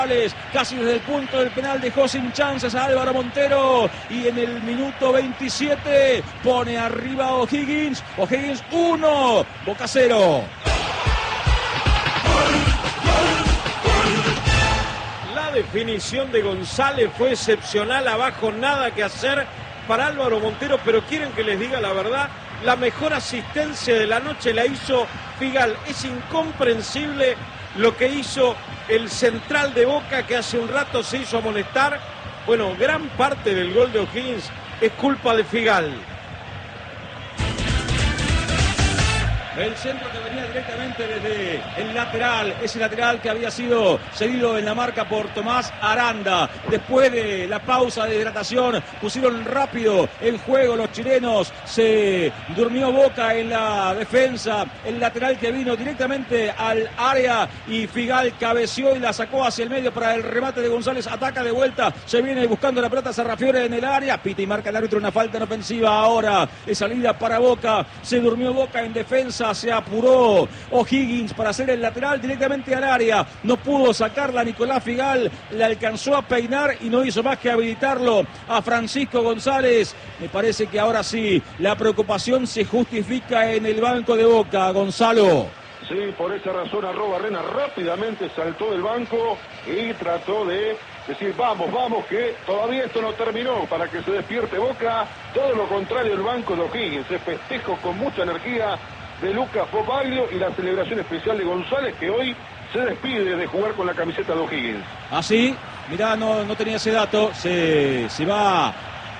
Casi desde el punto del penal dejó sin chances a Álvaro Montero y en el minuto 27 pone arriba a O'Higgins. O'Higgins 1, Boca 0. La definición de González fue excepcional, abajo nada que hacer para Álvaro Montero, pero quieren que les diga la verdad, la mejor asistencia de la noche la hizo Figal. Es incomprensible lo que hizo el central de Boca, que hace un rato se hizo amonestar. Bueno, gran parte del gol de O'Higgins es culpa de Figal. El centro que venía directamente desde el lateral, ese lateral que había sido cedido en la marca por Tomás Aranda. Después de la pausa de hidratación, pusieron rápido el juego los chilenos. Se durmió Boca en la defensa. El lateral que vino directamente al área y Figal cabeció y la sacó hacia el medio para el remate de González. Ataca de vuelta, se viene buscando la pelota Sarrafiore en el área. Pita y marca el árbitro una falta en ofensiva. Ahora es salida para Boca. Se durmió Boca en defensa. Se apuró O'Higgins para hacer el lateral directamente al área. No pudo sacarla Nicolás Figal. Le alcanzó a peinar y no hizo más que habilitarlo a Francisco González. Me parece que ahora sí la preocupación se justifica en el banco de Boca, Gonzalo. Sí, por esa razón Arrobarrena rápidamente saltó del banco y trató de decir, vamos, que todavía esto no terminó, para que se despierte Boca. Todo lo contrario, el banco de O'Higgins, se festejo con mucha energía de Lucas Fobaglio y la celebración especial de González, que hoy se despide de jugar con la camiseta de O'Higgins. Así, mirá, no tenía ese dato, se va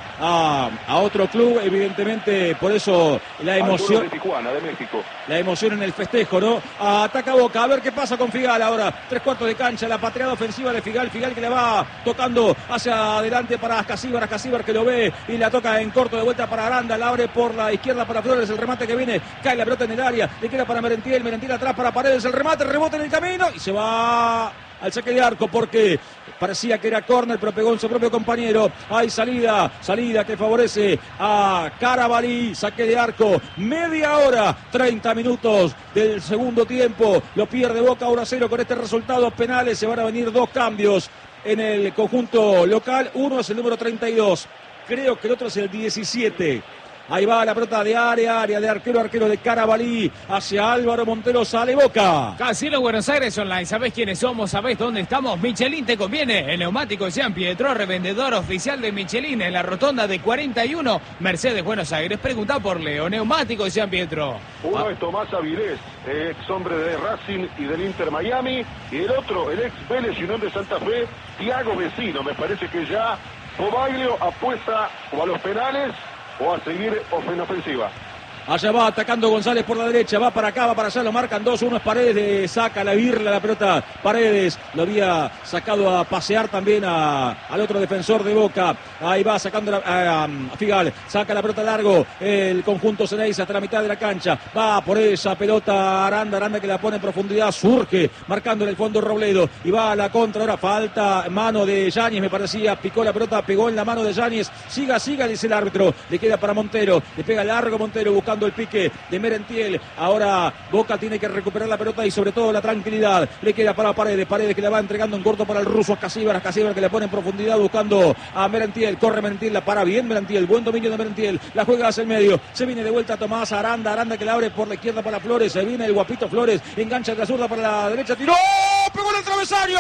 a otro club, evidentemente, por eso la emoción de Tijuana, de México. La emoción en el festejo, ¿no? Ataca Boca, a ver qué pasa con Figal ahora. 3/4 de cancha, la pateada ofensiva de Figal que le va tocando hacia adelante para Ascasíbar que lo ve y la toca en corto de vuelta para Aranda, la abre por la izquierda para Flores, el remate que viene, cae la pelota en el área, le queda para Merentiel atrás para Paredes, el remate, rebote en el camino y se va al saque de arco porque parecía que era córner, pero pegó en su propio compañero. Hay salida que favorece a Carabalí, saque de arco, media hora, 30 minutos del segundo tiempo, lo pierde Boca 1-0 con este resultado. Penales, se van a venir 2 cambios en el conjunto local, uno es el número 32, creo que el otro es el 17. Ahí va la pelota de área de arquero de Carabalí hacia Álvaro Montero, sale Boca. Casino Buenos Aires Online, ¿sabés quiénes somos? ¿Sabés dónde estamos? Michelin te conviene. El neumático Jean Pietro, revendedor oficial de Michelin en la rotonda de 41, Mercedes, Buenos Aires. Preguntá por Leo, neumático Jean Pietro. Uno es Tomás Avilés, ex hombre de Racing y del Inter Miami, y el otro, el ex Vélez y Unión de Santa Fe, Thiago Vecino. Me parece que ya Fobaglio apuesta o a los penales o a seguir en ofensiva. Allá va atacando González por la derecha, va para acá, va para allá, lo marcan 2-1, es Paredes, saca la birla, la pelota Paredes, lo había sacado a pasear también al otro defensor de Boca, ahí va sacando a Figal, saca la pelota largo, el conjunto Ceneice hasta la mitad de la cancha, va por esa pelota Aranda que la pone en profundidad, surge, marcando en el fondo Robledo, y va a la contra, ahora falta, mano de Yáñez, me parecía, picó la pelota, pegó en la mano de Yáñez, siga, dice el árbitro, le queda para Montero, le pega largo Montero, buscando el pique de Merentiel. Ahora Boca tiene que recuperar la pelota y sobre todo la tranquilidad. Le queda para Paredes que la va entregando en corto para el ruso Ascasíbar que le pone en profundidad buscando a Merentiel. Corre Merentiel, la para bien Merentiel, buen dominio de Merentiel, la juega hacia el medio, se viene de vuelta Tomás Aranda que la abre por la izquierda para Flores, se viene el guapito Flores, engancha de la zurda para la derecha, tiró, pegó en el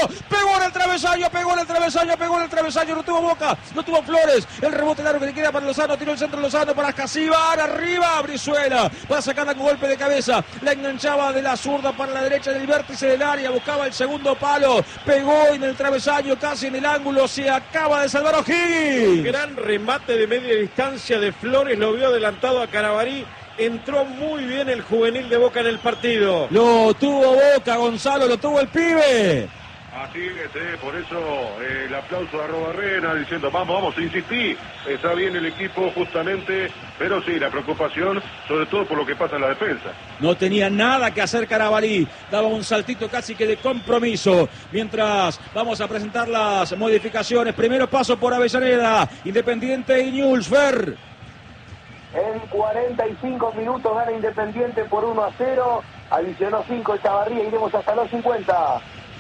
travesaño, no tuvo Boca, no tuvo Flores, el rebote largo que le queda para Lozano, tiró el centro Lozano para Ascasíbar, arriba Brizuela, para sacarla con golpe de cabeza, la enganchaba de la zurda para la derecha del vértice del área, buscaba el segundo palo, pegó en el travesaño, casi en el ángulo, se acaba de salvar O'Higgins. Gran remate de media distancia de Flores, lo vio adelantado a Carabalí. Entró muy bien el juvenil de Boca en el partido. Lo tuvo Boca, Gonzalo, lo tuvo el pibe. Así es, por eso el aplauso a Arrobarrena diciendo vamos, insistí, está bien el equipo justamente, pero sí, la preocupación sobre todo por lo que pasa en la defensa. No tenía nada que hacer Carabalí, daba un saltito casi que de compromiso, mientras vamos a presentar las modificaciones. Primero paso por Avellaneda, Independiente y Newell's. Fer. En 45 minutos gana Independiente por 1-0, adicionó 5 Chavarría, iremos hasta los 50.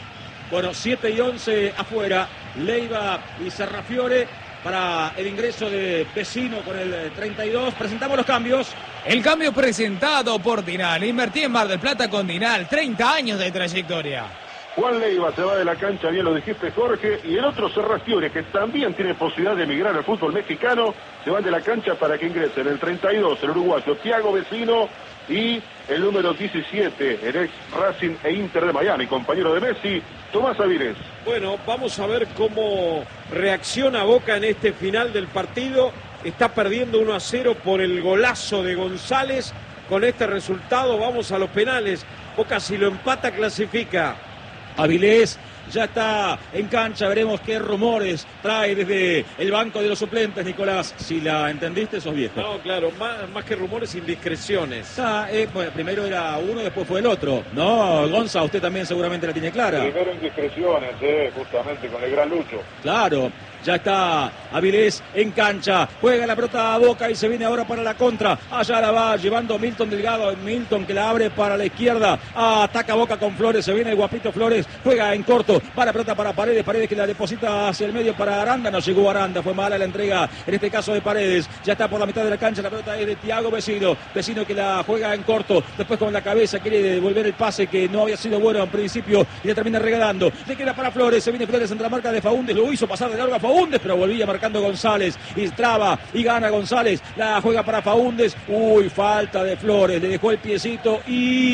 Bueno, 7 y 11 afuera. Leiva y Serrafiore para el ingreso de Vecino con el 32. Presentamos los cambios. El cambio presentado por Dinal. Invertí en Mar del Plata con Dinal. 30 años de trayectoria. Juan Leiva se va de la cancha, bien lo dijiste, Jorge, y el otro Serrafiore, que también tiene posibilidad de emigrar al fútbol mexicano, se van de la cancha para que ingresen el 32, el uruguayo Thiago Vecino, y el número 17, el ex Racing e Inter de Miami, compañero de Messi, Tomás Avilés. Bueno, vamos a ver cómo reacciona Boca en este final del partido. Está perdiendo 1-0 por el golazo de González. Con este resultado vamos a los penales. Boca, si lo empata, clasifica. Avilés ya está en cancha, veremos qué rumores trae desde el banco de los suplentes, Nicolás. Si la entendiste, sos viejo. No, claro, más que rumores, indiscreciones. Bueno, primero era uno, después fue el otro. No, Gonza, usted también seguramente la tiene clara. Primero indiscreciones, justamente con el gran Lucho. Claro. Ya está Avilés en cancha, juega la pelota a Boca y se viene ahora para la contra. Allá la va llevando Milton Delgado, Milton que la abre para la izquierda, ataca Boca con Flores, se viene el guapito Flores, juega en corto, va la pelota para Paredes, Paredes que la deposita hacia el medio para Aranda, no llegó Aranda, fue mala la entrega en este caso de Paredes. Ya está por la mitad de la cancha, la pelota es de Thiago Vecino, Vecino que la juega en corto, después con la cabeza quiere devolver el pase que no había sido bueno en principio y le termina regalando, le queda para Flores, se viene Flores entre la marca de Faúndez, lo hizo pasar de largo a Faúndez, pero volvía marcando González y traba y gana González, la juega para Faúndez, uy, falta de Flores, le dejó el piecito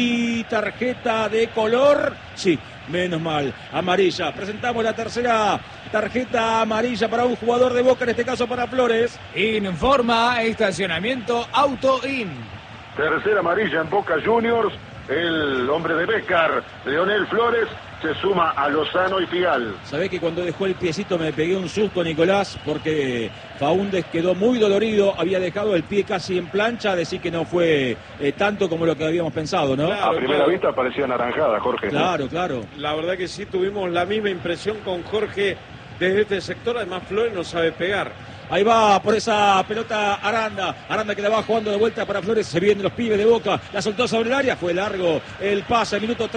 y tarjeta de color, sí, menos mal, amarilla. Presentamos la tercera tarjeta amarilla para un jugador de Boca, en este caso para Flores. Informa estacionamiento Auto-In. Tercera amarilla en Boca Juniors, el hombre de Bécar, Leonel Flores, se suma a Lozano y Figal. Sabés que cuando dejó el piecito me pegué un susto, Nicolás, porque Faúndez quedó muy dolorido, había dejado el pie casi en plancha, decir que no fue tanto como lo que habíamos pensado, ¿no? Claro, a primera vista parecía naranjada, Jorge. Claro, claro. La verdad que sí, tuvimos la misma impresión con Jorge desde este sector, además Flores no sabe pegar. Ahí va por esa pelota Aranda que la va jugando de vuelta para Flores, se vienen los pibes de Boca, la soltó sobre el área, fue largo el pase, minuto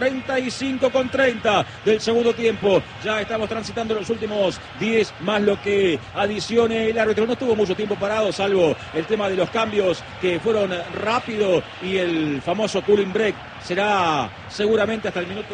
35 con 30 del segundo tiempo, ya estamos transitando los últimos 10 más lo que adicione el árbitro, no estuvo mucho tiempo parado, salvo el tema de los cambios que fueron rápido y el famoso cooling break será seguramente hasta el minuto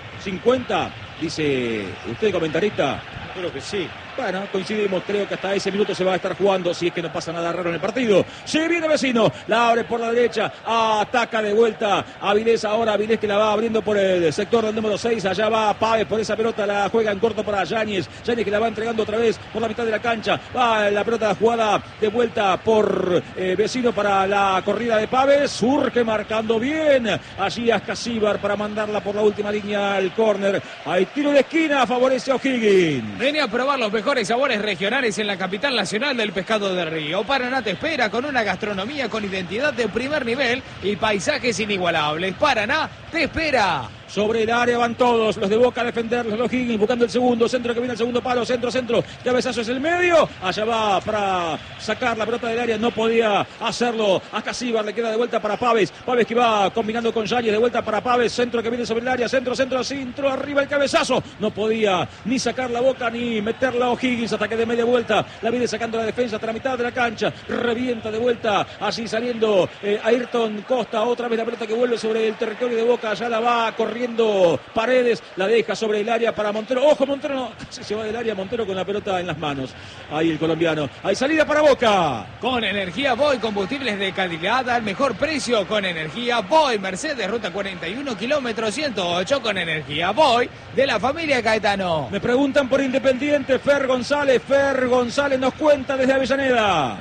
50, dice usted, comentarista. Creo que sí. Bueno, coincidimos, creo que hasta ese minuto se va a estar jugando, si es que no pasa nada raro en el partido. Se viene Vecino, la abre por la derecha, ataca de vuelta Avilés, ahora Avilés que la va abriendo por el sector del número 6, allá va Páez por esa pelota, la juega en corto para Yáñez que la va entregando otra vez por la mitad de la cancha, va la pelota jugada de vuelta por Vecino para la corrida de Páez, surge marcando bien, allí Ascasíbar para mandarla por la última línea al córner, hay tiro de esquina, favorece a O'Higgins. Venía a probar los mejores sabores regionales en la capital nacional del pescado del río. Paraná te espera con una gastronomía con identidad de primer nivel y paisajes inigualables. Paraná te espera. Sobre el área van todos, los de Boca a defender, los de Higgins buscando el segundo, centro que viene el segundo palo, centro, cabezazo es el medio, allá va para sacar la pelota del área, no podía hacerlo, Ascasíbar le queda de vuelta para Páez que va combinando con Yáñez, de vuelta para Páez, centro que viene sobre el área, centro, arriba el cabezazo, no podía ni sacar la Boca ni meterla a O'Higgins hasta que de media vuelta la viene sacando la defensa hasta la mitad de la cancha, revienta de vuelta, así saliendo Ayrton Costa, otra vez la pelota que vuelve sobre el territorio de Boca, ya la va corriendo Paredes, la deja sobre el área para Montero, ojo Montero, no, se va del área Montero con la pelota en las manos, ahí el colombiano, hay salida para Boca. Con Energía Boy, combustibles de calidad al mejor precio, con Energía Boy, Mercedes, ruta 41, kilómetro 108, con Energía Boy, de la familia Caetano. Me preguntan por Independiente, Fer González nos cuenta desde Avellaneda.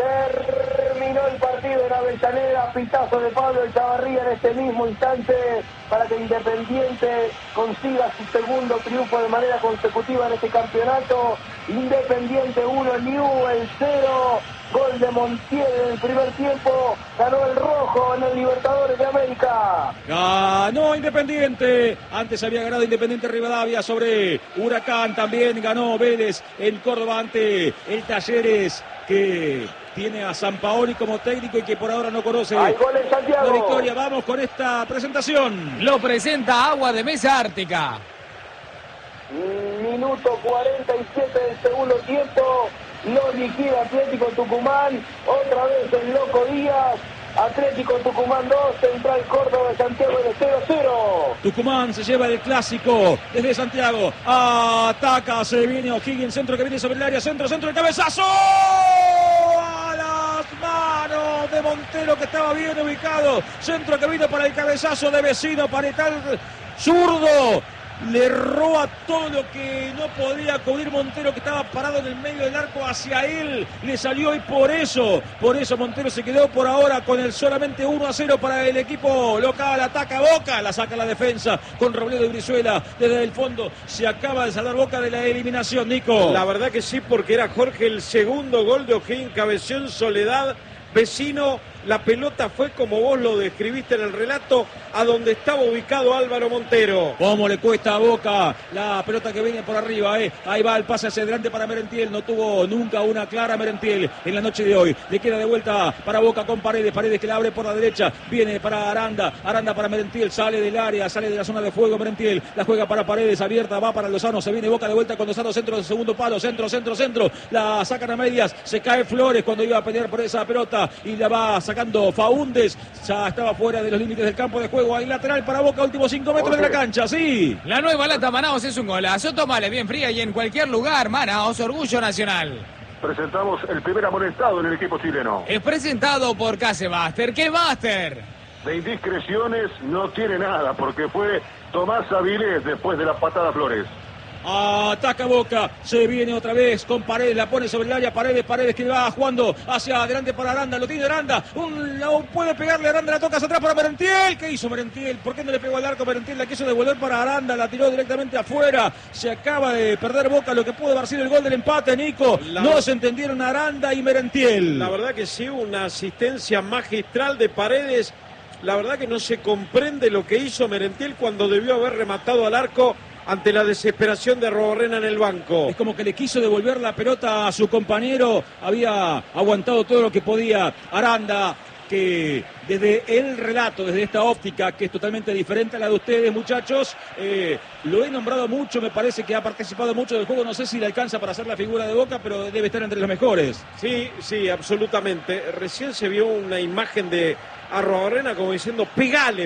Terminó el partido en Avellaneda, pitazo de Pablo Chavarría en este mismo instante para que Independiente consiga su segundo triunfo de manera consecutiva en este campeonato. Independiente 1, Newell's 0, gol de Montiel en el primer tiempo, ganó el rojo en el Libertadores de América. Ganó Independiente, antes había ganado Independiente Rivadavia sobre Huracán, también ganó Vélez en Córdoba ante el Talleres, que tiene a Sampaoli como técnico y que por ahora no conoce Hay gol en Santiago. La victoria. Vamos con esta presentación. Lo presenta Agua de Mesa Ártica. minuto 47 del segundo tiempo. Lo liquida Atlético Tucumán, otra vez el Loco Díaz. Atlético Tucumán 2, Central Córdoba de Santiago de 0-0. Tucumán se lleva el clásico desde Santiago. Ataca, se viene O'Higgins, centro que viene sobre el área, centro, el cabezazo. A las manos de Montero, que estaba bien ubicado. Centro que vino para el cabezazo de Vecino, Paretal zurdo. Le roba todo lo que no podía cubrir Montero, que estaba parado en el medio del arco hacia él. Le salió y por eso Montero se quedó por ahora con el solamente 1-0 para el equipo local. Ataca Boca, la saca la defensa con Robledo y Brizuela desde el fondo. Se acaba de salvar Boca de la eliminación, Nico. La verdad que sí, porque era Jorge el segundo gol de O'Higgins, cabeció en soledad. Vecino, la pelota fue como vos lo describiste en el relato, a donde estaba ubicado Álvaro Montero. Cómo le cuesta a Boca la pelota que viene por arriba, Ahí va el pase hacia adelante para Merentiel. No tuvo nunca una clara Merentiel en la noche de hoy. Le queda de vuelta para Boca con Paredes que la abre por la derecha. Viene para Aranda para Merentiel. Sale del área, sale de la zona de fuego Merentiel. La juega para Paredes, abierta, va para Lozano. Se viene Boca de vuelta con Lozano, centro del segundo palo. Centro. La sacan a medias. Se cae Flores cuando iba a pelear por esa pelota y la va sacando Faúndez. Ya estaba fuera de los límites del campo de juego. Hay lateral para Boca, últimos 5 metros de la cancha, sí. La nueva lata Manaos es un golazo, tómale bien fría y en cualquier lugar. Manaos, orgullo nacional. Presentamos el primer amonestado en el equipo chileno. Es presentado por Casemaster. ¿Qué Master? De indiscreciones no tiene nada, porque fue Tomás Avilés después de la patada Flores. Ataca Boca, se viene otra vez con Paredes, la pone sobre el área, Paredes que va jugando hacia adelante para Aranda, lo tiene Aranda, puede pegarle Aranda, la toca hacia atrás para Merentiel. ¿Qué hizo Merentiel? ¿Por qué no le pegó al arco? Merentiel la quiso devolver para Aranda, la tiró directamente afuera. Se acaba de perder Boca, lo que pudo haber sido el gol del empate, Nico. No se entendieron Aranda y Merentiel. La verdad que sí, una asistencia magistral de Paredes. La verdad que no se comprende lo que hizo Merentiel cuando debió haber rematado al arco ante la desesperación de Arrobarrena en el banco. Es como que le quiso devolver la pelota a su compañero. Había aguantado todo lo que podía Aranda, que desde el relato, desde esta óptica, que es totalmente diferente a la de ustedes, muchachos, lo he nombrado mucho, me parece que ha participado mucho del juego. No sé si le alcanza para hacer la figura de Boca, pero debe estar entre los mejores. Sí, absolutamente. Recién se vio una imagen de Arrobarrena como diciendo, pegale.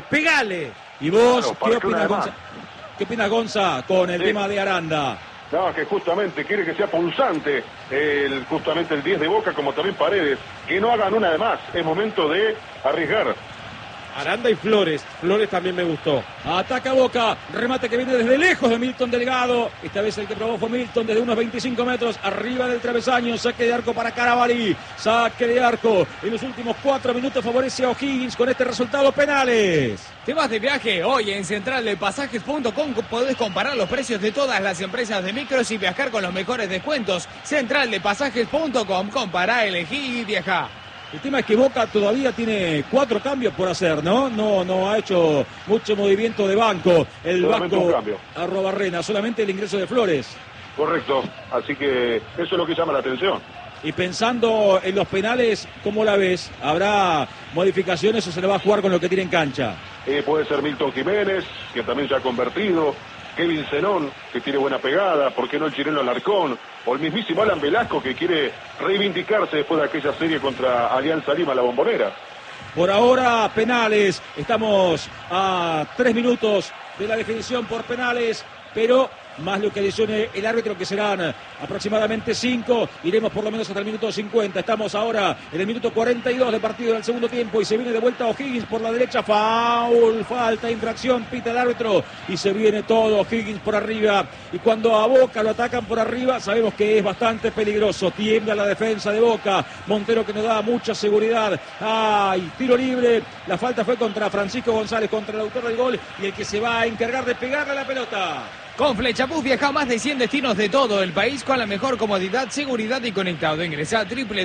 ¿Y vos qué opinas, Gonza? ¿Qué opinas, Gonza, con el tema de Aranda? No, que justamente quiere que sea pulsante justamente el 10 de Boca, como también Paredes. Que no hagan una de más. Es momento de arriesgar. Aranda y Flores también me gustó. Ataca Boca, remate que viene desde lejos de Milton Delgado. Esta vez el que probó fue Milton desde unos 25 metros arriba del travesaño. Saque de arco para Carabalí. Saque de arco en los últimos 4 minutos favorece a O'Higgins con este resultado. Penales. ¿Te vas de viaje? Hoy en centraldepasajes.com podés comparar los precios de todas las empresas de micros y viajar con los mejores descuentos. Centraldepasajes.com, compará, elegí y viajá. El tema es que Boca todavía tiene 4 cambios por hacer, ¿no? No ha hecho mucho movimiento de banco. El solamente banco un cambio. Arrobarrena, solamente el ingreso de Flores. Correcto, así que eso es lo que llama la atención. Y pensando en los penales, ¿cómo la ves? ¿Habrá modificaciones o se le va a jugar con lo que tiene en cancha? Puede ser Milton Jiménez, que también se ha convertido. Kevin Zenón, que tiene buena pegada. ¿Por qué no el chileno Alarcón? O el mismísimo Alan Velasco, que quiere reivindicarse después de aquella serie contra Alianza Lima, la Bombonera. Por ahora, penales. Estamos a 3 minutos de la definición por penales, pero más lo que adicione el árbitro, que serán aproximadamente 5. Iremos por lo menos hasta el minuto 50. Estamos ahora en el minuto 42 del partido del segundo tiempo y se viene de vuelta O'Higgins por la derecha. Foul, falta, infracción, pita el árbitro y se viene todo O'Higgins por arriba. Y cuando a Boca lo atacan por arriba, sabemos que es bastante peligroso. Tiembla la defensa de Boca. Montero, que nos da mucha seguridad. ¡Ay! Tiro libre. La falta fue contra Francisco González, contra el autor del gol, y el que se va a encargar de pegarle a la pelota. Con Flechabús viaja a más de 100 destinos de todo el país con la mejor comodidad, seguridad y conectado. Ingresa a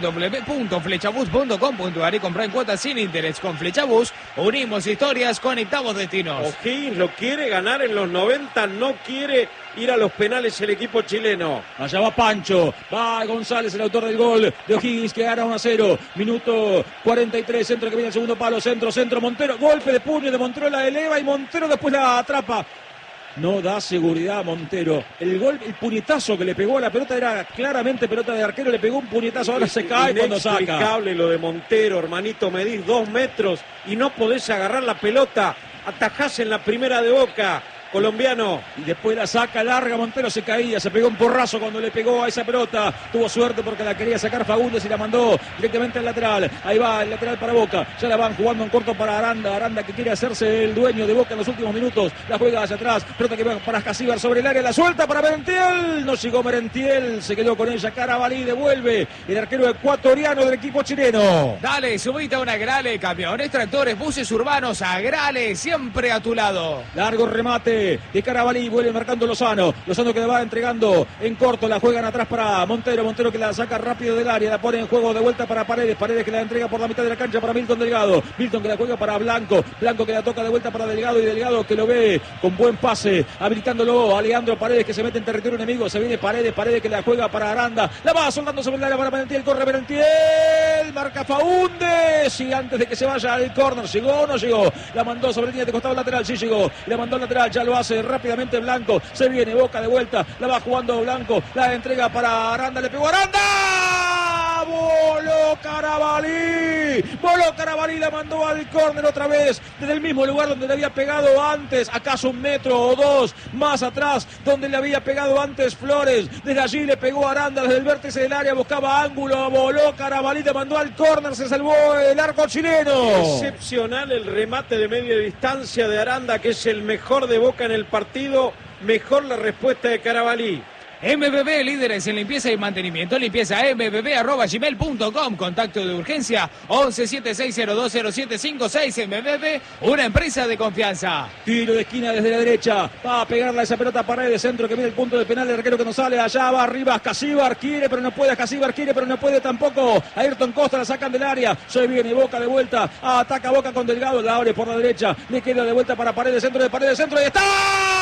www.flechabús.com.ar y compra en cuotas sin interés. Con Flechabús unimos historias, conectamos destinos. O'Higgins lo quiere ganar en los 90, no quiere ir a los penales el equipo chileno. Allá va Pancho, va González, el autor del gol de O'Higgins, que gana 1-0. Minuto 43, centro que viene el segundo palo, centro, Montero, golpe de puño de Montero, la eleva y Montero después la atrapa. no da seguridad a Montero. El puñetazo que le pegó a la pelota era claramente pelota de arquero, le pegó un puñetazo, ahora se cae cuando saca. Inexplicable lo de Montero, hermanito, medís 2 metros y no podés agarrar la pelota, atajás en la primera de Boca. Colombiano. Y después la saca larga, Montero se caía, se pegó un porrazo cuando le pegó a esa pelota. Tuvo suerte porque la quería sacar Fagundes y la mandó directamente al lateral. Ahí va el lateral para Boca. Ya la van jugando en corto para Aranda. Aranda que quiere hacerse el dueño de Boca en los últimos minutos. La juega hacia atrás. Pelota que va para Casíbar sobre el área. La suelta para Merentiel. No llegó Merentiel. Se quedó con ella. Carabalí devuelve el arquero ecuatoriano del equipo chileno. Dale, subite a una Agrale, camiones, tractores, buses urbanos. Agrale, siempre a tu lado. Largo remate de Carabalí, vuelve marcando Lozano que le va entregando en corto, la juegan atrás para Montero que la saca rápido del área, la pone en juego de vuelta para Paredes que la entrega por la mitad de la cancha para Milton Delgado que la juega para Blanco que la toca de vuelta para Delgado y Delgado que lo ve con buen pase, habilitándolo a Leandro Paredes que se mete en territorio enemigo, se viene Paredes que la juega para Aranda, la va soltando sobre el área para Merentiel, corre Merentiel, marca Faúndez y antes de que se vaya al córner, ¿llegó o no llegó? La mandó sobre línea de costado lateral, sí llegó, la mandó al lateral, ya lo hace rápidamente Blanco, se viene Boca de vuelta, la va jugando Blanco, la entrega para Aranda, le pegó Aranda, voló Carabalí, la mandó al córner otra vez, desde el mismo lugar donde le había pegado antes, acaso 1 metro o 2 más atrás, donde le había pegado antes Flores, desde allí le pegó Aranda, desde el vértice del área, buscaba ángulo, voló Carabalí, le mandó al córner, se salvó el arco chileno. Excepcional el remate de media distancia de Aranda, que es el mejor de Boca en el partido, mejor la respuesta de Carabalí. MBB, líderes en limpieza y mantenimiento. Limpieza mbb@gmail.com. Contacto de urgencia 1176020756. MBB, una empresa de confianza. Tiro de esquina desde la derecha. Va a pegarla esa pelota a Paredes de centro que viene el punto de penal. El arquero que no sale. Allá va arriba. Casíbar quiere, pero no puede. Casíbar quiere, pero no puede tampoco. Ayrton Costa la sacan del área. Se viene Boca de vuelta. Ataca Boca con Delgado. La abre por la derecha. Le queda de vuelta para Paredes de centro. ¡Y está!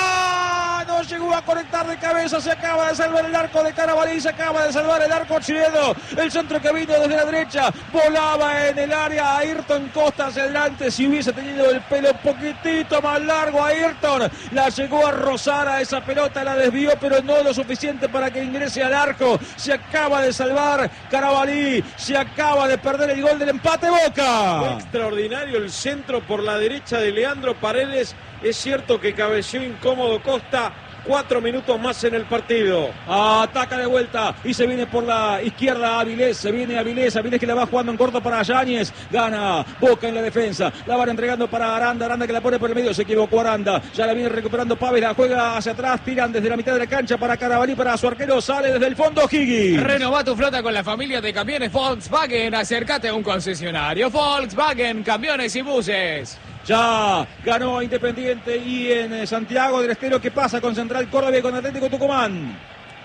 No llegó a conectar de cabeza, se acaba de salvar el arco de Carabalí, se acaba de salvar el arco chileno, el centro que vino desde la derecha, volaba en el área, Ayrton Costa hacia adelante, si hubiese tenido el pelo un poquitito más largo, Ayrton la llegó a rozar a esa pelota, la desvió, pero no lo suficiente para que ingrese al arco, se acaba de salvar Carabalí, se acaba de perder el gol del empate Boca. Fue extraordinario el centro por la derecha de Leandro Paredes. Es cierto que cabeció incómodo Costa. 4 minutos más en el partido. Ataca de vuelta y se viene por la izquierda Avilés. Se viene Avilés que la va jugando en corto para Yáñez. Gana Boca en la defensa. La van entregando para Aranda. Aranda que la pone por el medio. Se equivocó Aranda. Ya la viene recuperando Pávez. La juega hacia atrás. Tiran desde la mitad de la cancha para Carabalí. Para su arquero. Sale desde el fondo Higgins. Renová tu flota con la familia de camiones Volkswagen. Acércate a un concesionario. Volkswagen, camiones y buses. Ya ganó Independiente y en Santiago del Estero, ¿qué pasa con Central Córdoba y con Atlético Tucumán?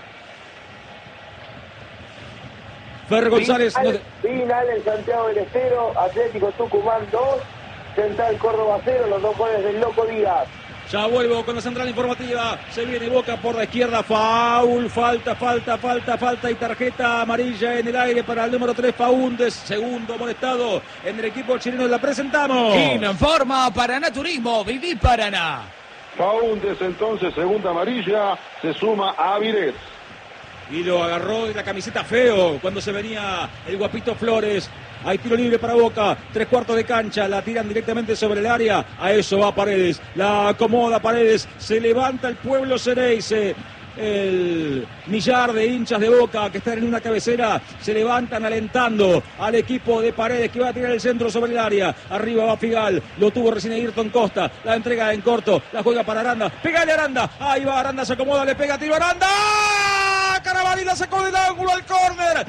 Fer González. Final en Santiago del Estero, Atlético Tucumán 2, Central Córdoba 0, los 2 goles del Loco Díaz. Ya vuelvo con la central informativa. Se viene Boca por la izquierda. Foul, falta y tarjeta amarilla en el aire para el número 3, Faúndez. Segundo amonestado en el equipo chileno. La presentamos. Informa Paraná Turismo. Viví Paraná. Faúndez entonces, segunda amarilla. Se suma a Avilés. Y lo agarró de la camiseta feo cuando se venía el guapito Flores. Hay tiro libre para Boca, 3/4 de cancha, la tiran directamente sobre el área, a eso va Paredes, la acomoda Paredes, se levanta el pueblo Xereyce, el millar de hinchas de Boca que están en una cabecera, se levantan alentando al equipo de Paredes que va a tirar el centro sobre el área, arriba va Figal, lo tuvo recién Ayrton Costa, la entrega en corto, la juega para Aranda, pegale Aranda, ahí va Aranda, se acomoda, le pega, tiro Aranda, Carabalí la sacó del ángulo al córner,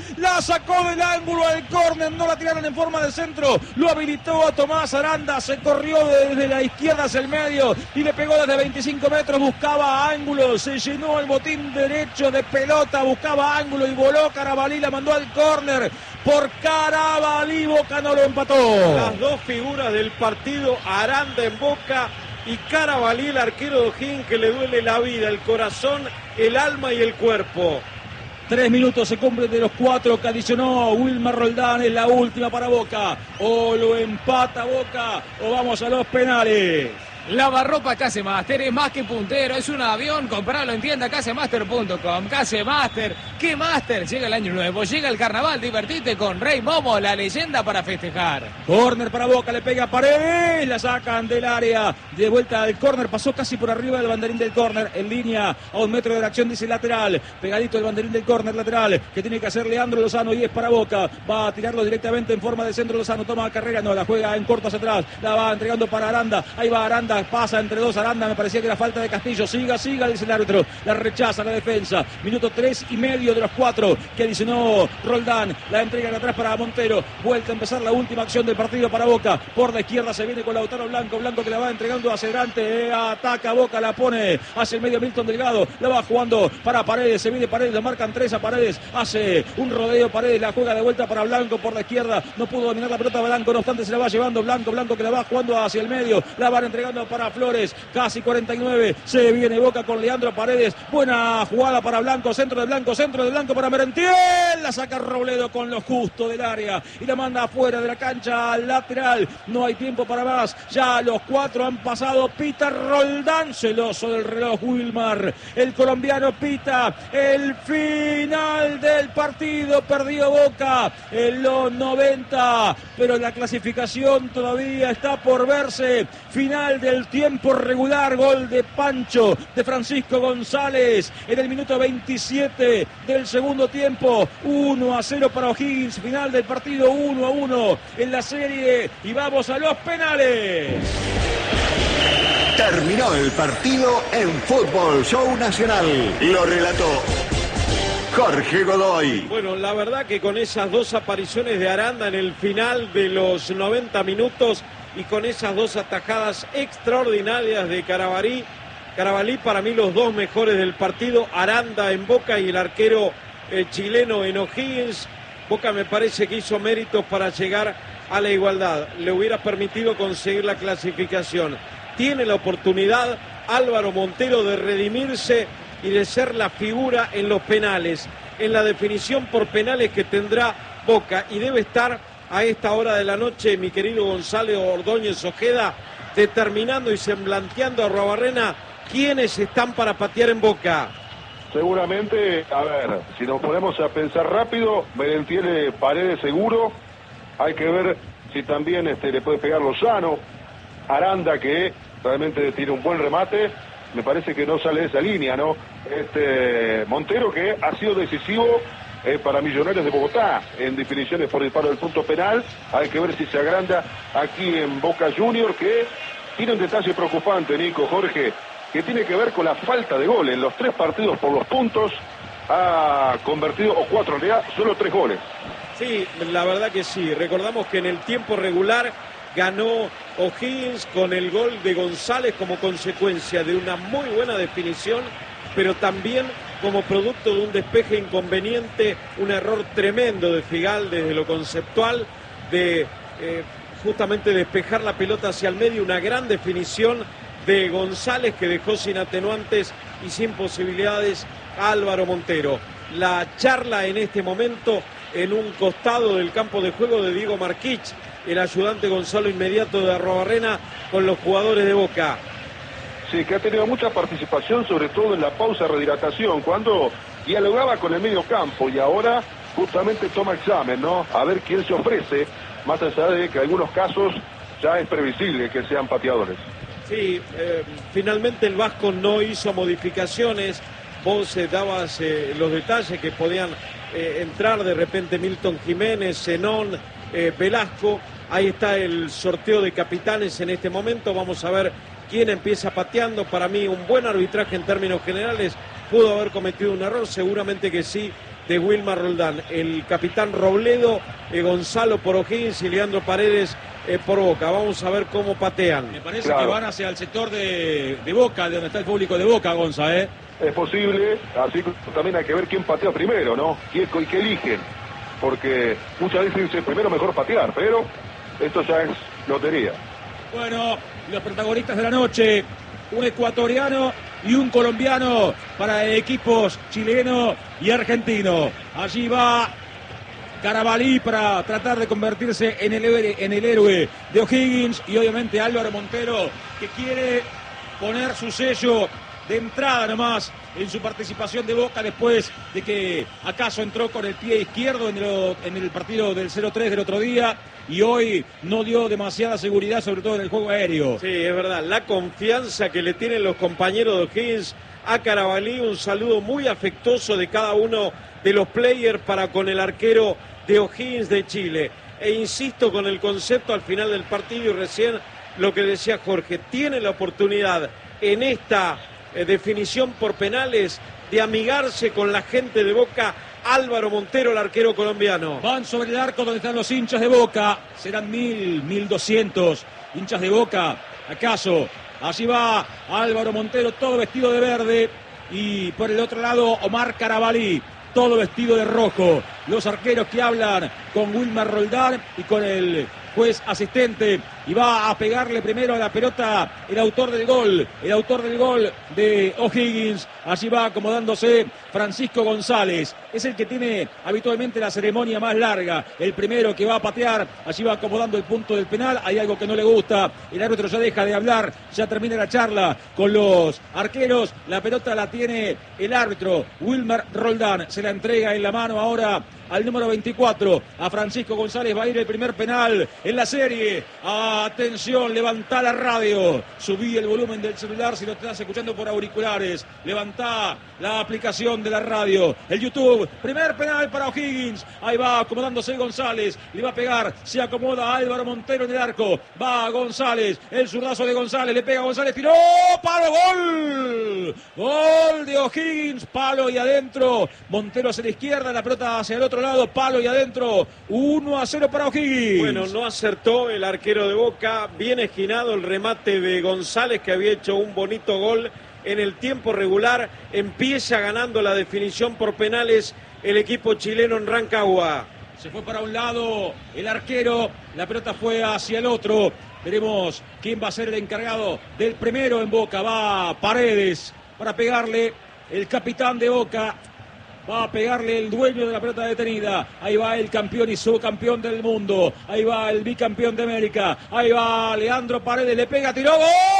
no la tiraron en forma de centro, lo habilitó a Tomás Aranda, se corrió desde la izquierda hacia el medio y le pegó desde 25 metros, buscaba ángulo, se llenó el botín derecho de pelota, buscaba ángulo y voló Carabalí, la mandó al córner, por Carabalí Boca no lo empató. Las dos figuras del partido, Aranda en Boca y Carabalí, el arquero de O'Higgins, que le duele la vida, el corazón, el alma y el cuerpo. 3 minutos se cumplen de los 4 que adicionó Wilmar Roldán, es la última para Boca. O lo empata Boca o vamos a los penales. Lavarropa Casemaster es más que puntero, es un avión, compralo en tienda casemaster.com. Casemaster, ¿qué Master? Llega el año nuevo, llega el carnaval, divertite con Rey Momo, la leyenda para festejar. Córner para Boca, le pega Paredes, la sacan del área, de vuelta al córner, pasó casi por arriba del banderín del córner, en línea, a 1 metro de la acción, dice lateral, pegadito el banderín del córner lateral, que tiene que hacer Leandro Lozano y es para Boca, va a tirarlo directamente en forma de centro Lozano, toma carrera, no, la juega en corto hacia atrás, la va entregando para Aranda, ahí va Aranda, pasa entre dos Aranda, me parecía que era falta de Castillo, siga, dice el árbitro, la rechaza la defensa, minuto 3,5 de los 4 que adicionó Roldán, la entrega de atrás para Montero, vuelta a empezar la última acción del partido para Boca, por la izquierda se viene con Lautaro Blanco que la va entregando hacia adelante, ataca Boca, la pone hacia el medio Milton Delgado, la va jugando para Paredes, se viene Paredes, la marcan 3 a Paredes, hace un rodeo Paredes, la juega de vuelta para Blanco por la izquierda, no pudo dominar la pelota Blanco, no obstante se la va llevando Blanco que la va jugando hacia el medio, la van entregando para Flores, casi 49, se viene Boca con Leandro Paredes, buena jugada para Blanco, centro de Blanco para Merentiel, la saca Robledo con lo justo del área y la manda afuera de la cancha al lateral, no hay tiempo para más, ya los 4 han pasado, pita Roldán, celoso del reloj Wilmar, el colombiano pita el final del partido, perdió Boca en los 90, pero la clasificación todavía está por verse, final del tiempo regular, gol de Pancho, de Francisco González, en el minuto 27 del segundo tiempo, 1-0 para O'Higgins, final del partido 1-1 en la serie y vamos a los penales. Terminó el partido en Fútbol Show Nacional. Lo relató Jorge Godoy. Bueno, la verdad que con esas 2 apariciones de Aranda en el final de los 90 minutos y con esas 2 atajadas extraordinarias de Carabalí, para mí los 2 mejores del partido, Aranda en Boca y el arquero chileno en O'Higgins. Boca me parece que hizo méritos para llegar a la igualdad, le hubiera permitido conseguir la clasificación. Tiene la oportunidad Álvaro Montero de redimirse y de ser la figura en los penales, en la definición por penales que tendrá Boca, y debe estar a esta hora de la noche mi querido Gonzalo Ordóñez Ojeda determinando y semblanteando a Arruabarrena quiénes están para patear en Boca. Seguramente, a ver, si nos ponemos a pensar rápido, Merentiel Paredes seguro, hay que ver si también le puede pegar Lozano, Aranda que realmente tiene un buen remate, me parece que no sale de esa línea, ¿no? Montero que ha sido decisivo para Millonarios de Bogotá en definiciones por disparo del punto penal, hay que ver si se agranda aquí en Boca Junior, que tiene un detalle preocupante, Nico, Jorge, que tiene que ver con la falta de goles. En los 3 partidos por los puntos ha convertido, o 4 en realidad, solo 3 goles. Sí, la verdad que sí. Recordamos que en el tiempo regular ganó O'Higgins con el gol de González como consecuencia de una muy buena definición, pero también como producto de un despeje inconveniente, un error tremendo de Figal desde lo conceptual, de justamente despejar la pelota hacia el medio, una gran definición de González que dejó sin atenuantes y sin posibilidades a Álvaro Montero. La charla en este momento en un costado del campo de juego de Diego Marquich, el ayudante Gonzalo inmediato de Arruabarrena con los jugadores de Boca. Sí, que ha tenido mucha participación, sobre todo en la pausa de rehidratación, cuando dialogaba con el medio campo y ahora justamente toma examen, ¿no? A ver quién se ofrece, más allá de que en algunos casos ya es previsible que sean pateadores. Sí, finalmente el Vasco no hizo modificaciones, vos dabas los detalles que podían entrar de repente Milton Jiménez, Zenón, Velasco, ahí está el sorteo de capitanes en este momento, vamos a ver quién empieza pateando. Para mí un buen arbitraje en términos generales, pudo haber cometido un error, seguramente que sí, de Wilmar Roldán, el capitán Robledo, Gonzalo por O'Higgins y Leandro Paredes por Boca. Vamos a ver cómo patean. Me parece que van hacia el sector de Boca, de donde está el público de Boca, Gonza, ¿eh? Es posible, así que también hay que ver quién patea primero, ¿no? ¿Y qué eligen? Porque muchas veces dicen primero mejor patear, pero esto ya es lotería. Bueno, los protagonistas de la noche, un ecuatoriano y un colombiano para equipos chileno y argentino. Allí va Carabalí para tratar de convertirse en el héroe de O'Higgins, y obviamente Álvaro Montero, que quiere poner su sello de entrada nomás en su participación de Boca, después de que acaso entró con el pie izquierdo en el partido del 0-3 del otro día, y hoy no dio demasiada seguridad, sobre todo en el juego aéreo. Sí, es verdad, la confianza que le tienen los compañeros de O'Higgins a Carabalí, un saludo muy afectuoso de cada uno de los players para con el arquero de O'Higgins de Chile. E insisto con el concepto al final del partido, y recién lo que decía Jorge, tiene la oportunidad en esta definición por penales de amigarse con la gente de Boca. Álvaro Montero, el arquero colombiano. Van sobre el arco donde están los hinchas de Boca. Serán 1.200 hinchas de Boca. ¿Acaso? Allí va Álvaro Montero, todo vestido de verde. Y por el otro lado, Omar Carabalí, todo vestido de rojo. Los arqueros que hablan con Wilmer Roldán y con el juez asistente, y va a pegarle primero a la pelota el autor del gol de O'Higgins. Allí va acomodándose Francisco González, es el que tiene habitualmente la ceremonia más larga, el primero que va a patear. Allí va acomodando el punto del penal. Hay algo que no le gusta, el árbitro ya deja de hablar, ya termina la charla con los arqueros. La pelota la tiene el árbitro Wilmer Roldán, se la entrega en la mano ahora al número 24, a Francisco González. Va a ir el primer penal en la serie. Atención, levantá la radio, subí el volumen del celular si lo estás escuchando por auriculares, levantá la aplicación de la radio, el YouTube. Primer penal para O'Higgins. Ahí va acomodándose González, le va a pegar, se acomoda Álvaro Montero en el arco, va González, el zurdazo de González, le pega González, tiró, palo, gol de O'Higgins, palo y adentro. Montero hacia la izquierda, la pelota hacia el otro lado, palo y adentro. 1-0 para O'Higgins. Bueno, no acertó el arquero de Boca, bien esquinado el remate de González, que había hecho un bonito gol en el tiempo regular. Empieza ganando la definición por penales el equipo chileno en Rancagua. Se fue para un lado el arquero, la pelota fue hacia el otro. Veremos quién va a ser el encargado del primero en Boca. Va Paredes para pegarle, el capitán de Boca. Va a pegarle el dueño de la pelota detenida. Ahí va el campeón y subcampeón del mundo. Ahí va el bicampeón de América. Ahí va Leandro Paredes. Le pega, tiró.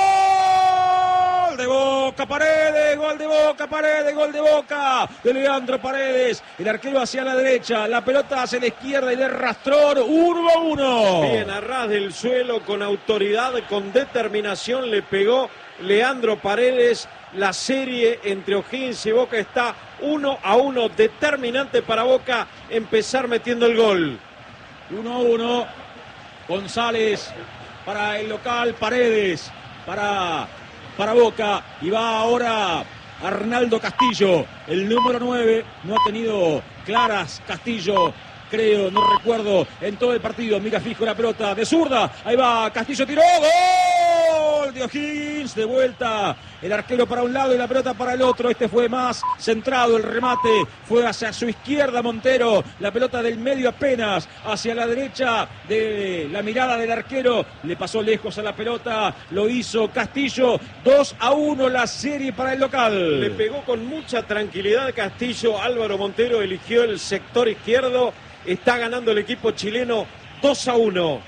¡Gol de Boca! Paredes. Gol de Boca. Paredes. Gol de Boca. De Leandro Paredes. El arquero hacia la derecha. La pelota hacia la izquierda y de rastrón. 1-1. Bien, a ras del suelo, con autoridad, con determinación, le pegó Leandro Paredes. La serie entre O'Higgins y Boca está 1-1, determinante para Boca empezar metiendo el gol. 1-1, González para el local, Paredes para Boca, y va ahora Arnaldo Castillo, el número 9, no ha tenido claras Castillo, creo, no recuerdo, en todo el partido. Mira fijo la pelota de zurda, ahí va Castillo, tiró, gol de O'Higgins, de vuelta el arquero para un lado y la pelota para el otro. Este fue más centrado, el remate fue hacia su izquierda Montero, la pelota del medio apenas hacia la derecha de la mirada del arquero, le pasó lejos a la pelota, lo hizo Castillo. 2-1 la serie para el local. Le pegó con mucha tranquilidad Castillo. Álvaro Montero eligió el sector izquierdo. Está ganando el equipo chileno 2-1.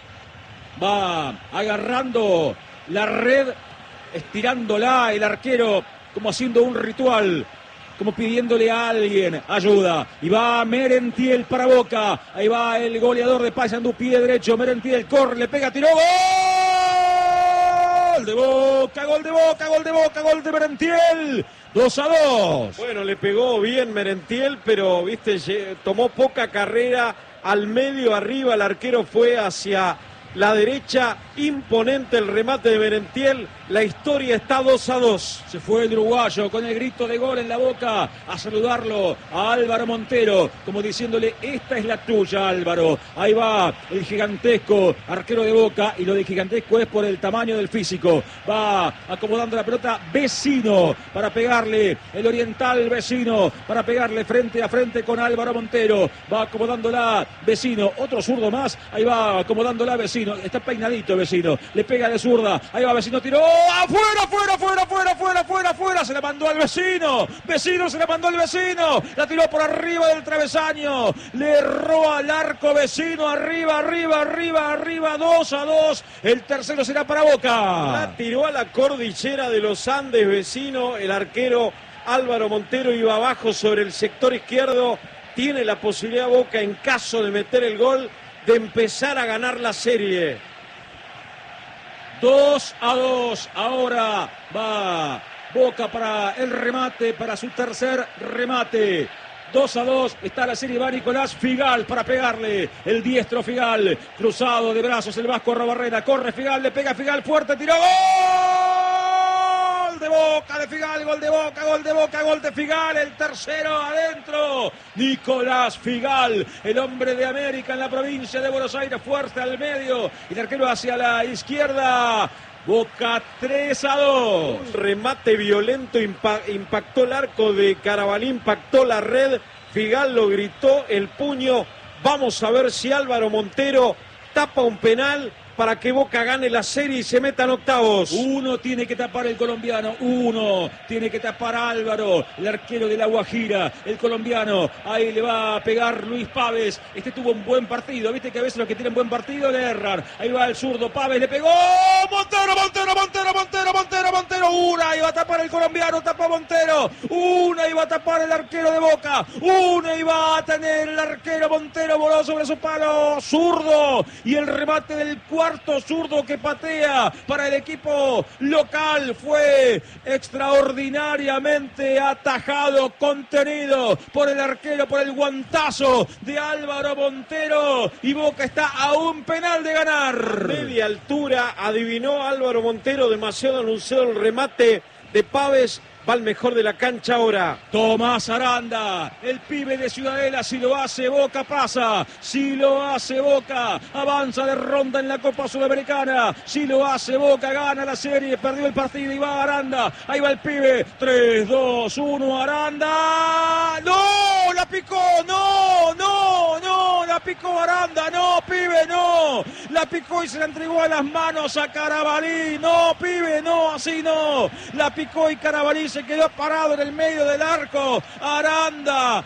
Va agarrando la red, estirándola el arquero, como haciendo un ritual, como pidiéndole a alguien ayuda. Y va Merentiel para Boca. Ahí va el goleador de Paysandú, pie derecho. Merentiel corre, le pega, tiró. ¡Gol de Boca! ¡Gol de Boca! ¡Gol de Boca! ¡Gol de Merentiel! 2-2. Bueno, le pegó bien Merentiel, pero viste, tomó poca carrera al medio, arriba. El arquero fue hacia la derecha, imponente el remate de Merentiel. La historia está 2-2. Se fue el uruguayo con el grito de gol en la boca a saludarlo a Álvaro Montero, como diciéndole: esta es la tuya, Álvaro. Ahí va el gigantesco arquero de Boca, y lo de gigantesco es por el tamaño del físico. Va acomodando la pelota Vecino para pegarle, el oriental Vecino para pegarle frente a frente con Álvaro Montero. Va acomodándola Vecino, otro zurdo más. Ahí va acomodándola Vecino. Vecino, está peinadito Vecino, le pega de zurda, ahí va Vecino, tiró, afuera, afuera, se la mandó al Vecino, se la mandó al Vecino, la tiró por arriba del travesaño, le erró al arco Vecino, arriba, 2-2, el tercero será para Boca. La tiró a la cordillera de los Andes Vecino, el arquero Álvaro Montero iba abajo sobre el sector izquierdo, tiene la posibilidad Boca en caso de meter el gol de empezar a ganar la serie. 2-2, ahora va Boca para el remate, para su tercer remate. 2-2, está la serie, va Nicolás Figal para pegarle, el diestro Figal, cruzado de brazos el Vasco Arrobarrena, corre Figal, le pega Figal, fuerte, tiró, ¡gol! De Boca, de Figal, gol de Boca, gol de Figal, el tercero adentro, Nicolás Figal, el hombre de América en la provincia de Buenos Aires, fuerte al medio, y el arquero hacia la izquierda. Boca 3-2. Un remate violento impactó el arco de Carabalí, impactó la red. Figal lo gritó, el puño. Vamos a ver si Álvaro Montero tapa un penal para que Boca gane la serie y se meta en octavos. Uno tiene que tapar el colombiano, uno tiene que tapar a Álvaro, el arquero de la Guajira, el colombiano. Ahí le va a pegar Luis Pávez. Este tuvo un buen partido, viste que a veces los que tienen buen partido le erran. Ahí va el zurdo, Pávez le pegó. Montero. Una iba a tapar el colombiano, tapó Montero. Una iba a tapar el arquero de Boca. Una iba a tener el arquero Montero, voló sobre su palo. Zurdo. Y el remate del cuarto zurdo que patea para el equipo local fue extraordinariamente atajado, contenido por el arquero, por el guantazo de Álvaro Montero, y Boca está a un penal de ganar. Media altura, adivinó Álvaro Montero, demasiado anunciado el remate de Pávez. Va el mejor de la cancha ahora. Tomás Aranda, el pibe de Ciudadela, si lo hace Boca pasa, si lo hace Boca avanza de ronda en la Copa Sudamericana, si lo hace Boca gana la serie, perdió el partido y va Aranda, ahí va el pibe, 3-2-1 Aranda, no, la picó, no, la picó Aranda, no, pibe, no, la picó y se la entregó a las manos a Carabalí, no, pibe, no, así no, la picó y Carabalí se quedó parado en el medio del arco. Aranda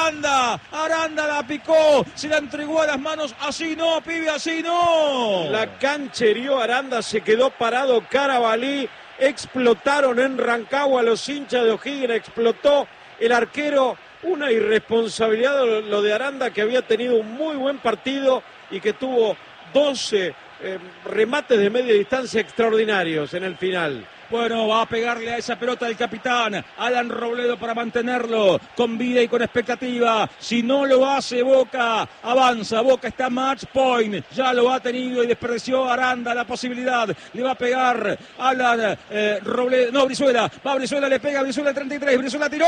la picó, se la entregó a las manos, así no, pibe, así no. La cancherió Aranda, se quedó parado Carabalí, explotaron en Rancagua los hinchas de O'Higgins, explotó el arquero. Una irresponsabilidad lo de Aranda, que había tenido un muy buen partido y que tuvo 12 remates de media distancia extraordinarios en el final. Bueno, va a pegarle a esa pelota el capitán Alan Robledo para mantenerlo con vida y con expectativa. Si no lo hace Boca, avanza. Boca está match point. Ya lo ha tenido y desperdició Aranda la posibilidad. Le va a pegar Alan Robledo. No, Brizuela. Va Brizuela, le pega Brizuela 33. Brizuela tiró.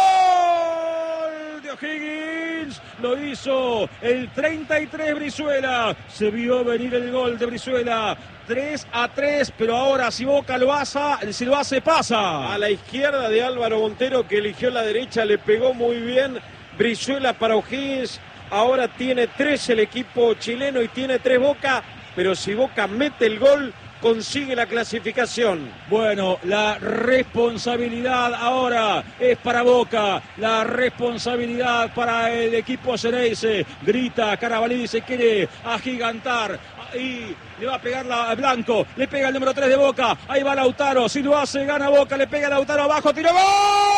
¡Gol de O'Higgins! Lo hizo el 33 Brizuela. Se vio venir el gol de Brizuela. 3-3, pero ahora si Boca lo hace, pasa. A la izquierda de Álvaro Montero, que eligió la derecha, le pegó muy bien Brizuela para O'Higgins. Ahora tiene 3 el equipo chileno y tiene 3 Boca, pero si Boca mete el gol, consigue la clasificación. Bueno, la responsabilidad ahora es para Boca, la responsabilidad para el equipo Xeneize. Grita Carabalí, se quiere agigantar. Y le va a pegar a Blanco, le pega el número 3 de Boca, ahí va Lautaro, si lo hace gana Boca, le pega a Lautaro abajo, tiró, ¡gol!